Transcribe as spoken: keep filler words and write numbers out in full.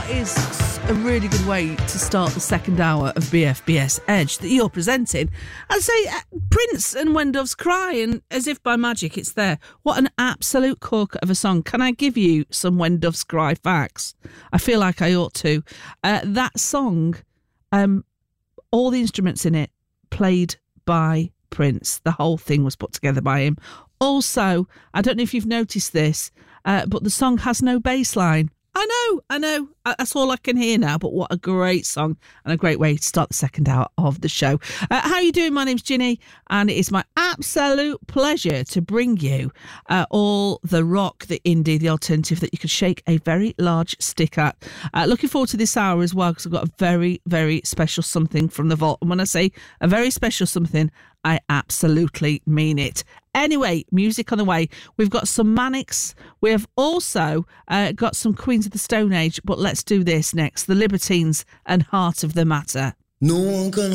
That is a really good way to start the second hour of B F B S Edge that you're presenting. I'd say uh, Prince and When Doves Cry, and as if by magic it's there. What an absolute corker of a song. Can I give you some When Doves Cry facts? I feel like I ought to. Uh, that song, um, all the instruments in it played by Prince. The whole thing was put together by him. Also, I don't know if you've noticed this, uh, but the song has no bass line. I know, I know. That's all I can hear now, but what a great song and a great way to start the second hour of the show. Uh, how are you doing? My name's Ginny, and it is my absolute pleasure to bring you uh, all the rock, the indie, the alternative that you can shake a very large stick at. Uh, looking forward to this hour as well, because I've got a very, very special something from the vault. And when I say a very special something, I absolutely mean it. Anyway, music on the way. We've got some Manics. We have also uh, got some Queens of the Stone Age, but let's do this next. The Libertines and Heart of the Matter. No one can